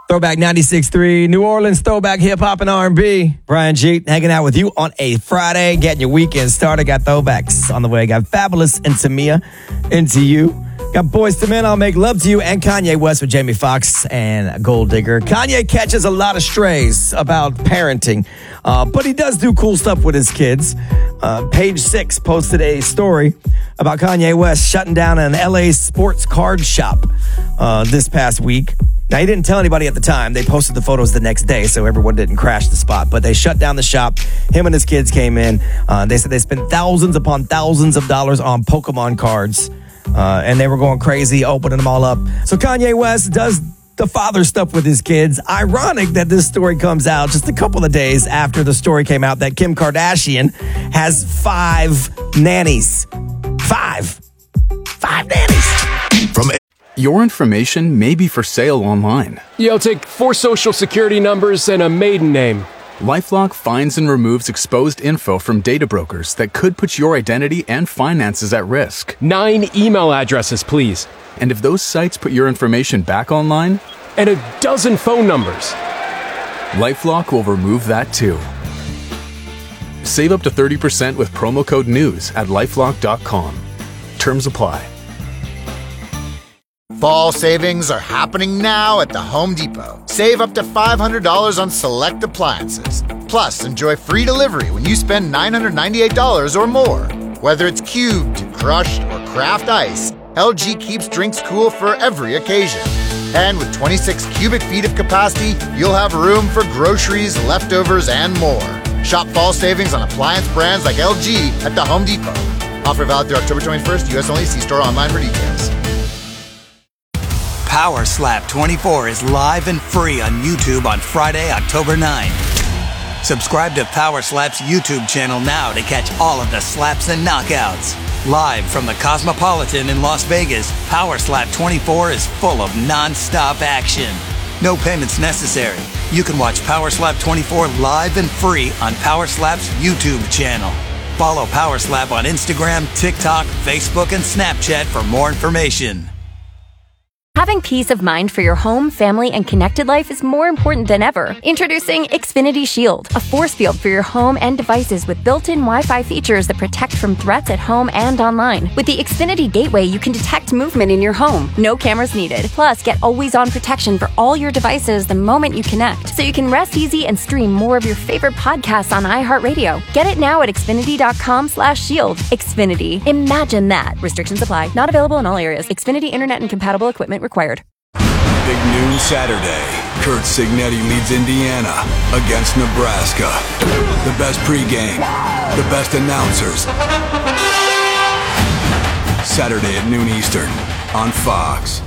Throwback 96.3, New Orleans throwback hip-hop and R&B. Brian G hanging out with you on a Friday, getting your weekend started. Got throwbacks on the way. Got Fabulous and Tamia, Into You. Got Boys to Men, I'll Make Love to You, and Kanye West with Jamie Foxx and Gold Digger. Kanye catches a lot of strays about parenting, but he does do cool stuff with his kids. Page 6 posted a story about Kanye West shutting down an LA sports card shop this past week. Now, he didn't tell anybody at the time. They posted the photos the next day, so everyone didn't crash the spot. But they shut down the shop. Him and his kids came in. They said they spent thousands upon thousands of dollars on Pokemon cards. And they were going crazy, opening them all up. So Kanye West does the father stuff with his kids. Ironic that this story comes out just a couple of days after the story came out that Kim Kardashian has 5 nannies. 5 nannies. Your information may be for sale online. I'll take 4 social security numbers and a maiden name. LifeLock finds and removes exposed info from data brokers that could put your identity and finances at risk. 9 email addresses, please. And if those sites put your information back online? And a dozen phone numbers. LifeLock will remove that too. Save up to 30% with promo code NEWS at LifeLock.com. Terms apply. Fall savings are happening now at the Home Depot. Save up to $500 on select appliances. Plus, enjoy free delivery when you spend $998 or more. Whether it's cubed, crushed, or craft ice, LG keeps drinks cool for every occasion. And with 26 cubic feet of capacity, you'll have room for groceries, leftovers, and more. Shop fall savings on appliance brands like LG at the Home Depot. Offer valid through October 21st, U.S. only. See store online for details. Power Slap 24 is live and free on YouTube on Friday, October 9. Subscribe to Power Slap's YouTube channel now to catch all of the slaps and knockouts. Live from the Cosmopolitan in Las Vegas, Power Slap 24 is full of non-stop action. No payments necessary. You can watch Power Slap 24 live and free on Power Slap's YouTube channel. Follow Power Slap on Instagram, TikTok, Facebook, and Snapchat for more information. Having peace of mind for your home, family, and connected life is more important than ever. Introducing Xfinity Shield, a force field for your home and devices with built-in Wi-Fi features that protect from threats at home and online. With the Xfinity Gateway, you can detect movement in your home. No cameras needed. Plus, get always-on protection for all your devices the moment you connect, so you can rest easy and stream more of your favorite podcasts on iHeartRadio. Get it now at Xfinity.com/shield. Xfinity. Imagine that. Restrictions apply. Not available in all areas. Xfinity Internet and compatible equipment required. Big noon Saturday. Kurt Signetti leads Indiana against Nebraska. The best pregame, the best announcers. Saturday at noon Eastern on Fox.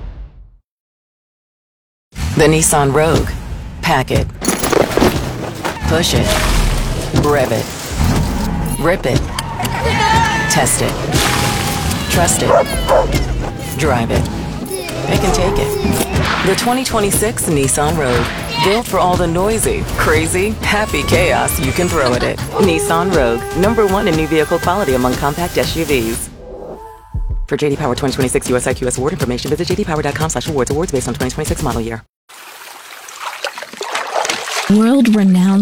The Nissan Rogue. Pack it. Push it. Rev it. Rip it. Test it. Trust it. Drive it. It can take it. The 2026 Nissan Rogue. Built for all the noisy, crazy, happy chaos you can throw at it. Nissan Rogue. #1 in new vehicle quality among compact SUVs. For JD Power 2026 US IQS award information, visit jdpower.com/awards. Awards based on 2026 model year. World-renowned